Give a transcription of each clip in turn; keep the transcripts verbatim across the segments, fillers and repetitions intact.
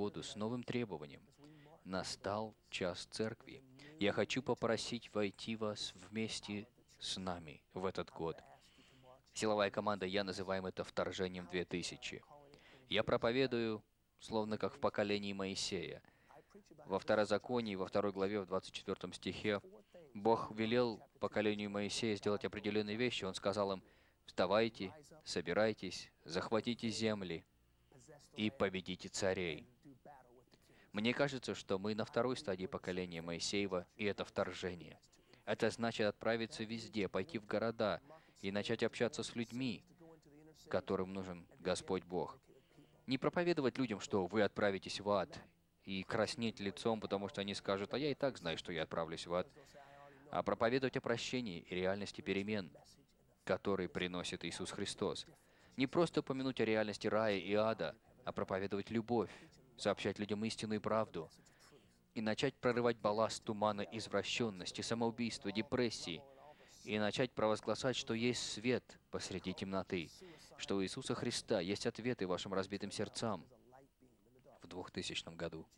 году с новым требованием. Настал час церкви. Я хочу попросить войти вас вместе с нами в этот год. Силовая команда, я называем это вторжением две тысячи. Я проповедую, словно как в поколении Моисея. Во Второзаконии, во второй главе, в двадцать четвёртом стихе, Бог велел поколению Моисея сделать определенные вещи. Он сказал им: «Вставайте, собирайтесь, захватите земли и победите царей». Мне кажется, что мы на второй стадии поколения Моисеева, и это вторжение. Это значит отправиться везде, пойти в города и начать общаться с людьми, которым нужен Господь Бог. Не проповедовать людям, что вы отправитесь в ад, и краснеть лицом, потому что они скажут: «А я и так знаю, что я отправлюсь в ад», а проповедовать о прощении и реальности перемен, которые приносит Иисус Христос. Не просто упомянуть о реальности рая и ада, а проповедовать любовь, сообщать людям истину и правду, и начать прорывать балласт тумана извращенности, самоубийства, депрессии, и начать провозглашать, что есть свет посреди темноты, что у Иисуса Христа есть ответы вашим разбитым сердцам в двухтысячном году.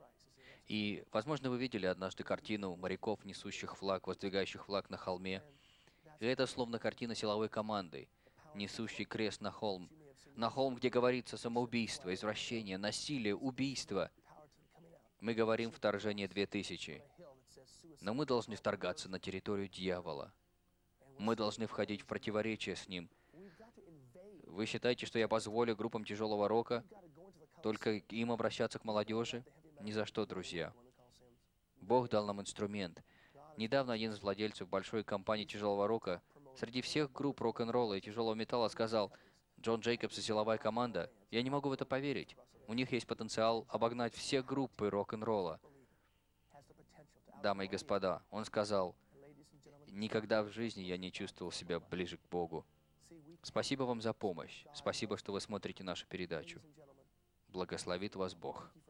И, возможно, вы видели однажды картину моряков, несущих флаг, воздвигающих флаг на холме. И это словно картина силовой команды, несущей крест на холм. На холм, где говорится самоубийство, извращение, насилие, убийство. Мы говорим «Вторжение две тысячи». Но мы должны вторгаться на территорию дьявола. Мы должны входить в противоречие с ним. Вы считаете, что я позволю группам тяжелого рока только им обращаться к молодежи? Ни за что, друзья. Бог дал нам инструмент. Недавно один из владельцев большой компании тяжелого рока среди всех групп рок-н-ролла и тяжелого металла сказал: «Джон Джейкобс и силовая команда, я не могу в это поверить. У них есть потенциал обогнать все группы рок-н-ролла». Дамы и господа, он сказал: «Никогда в жизни я не чувствовал себя ближе к Богу». Спасибо вам за помощь. Спасибо, что вы смотрите нашу передачу. Благословит вас Бог.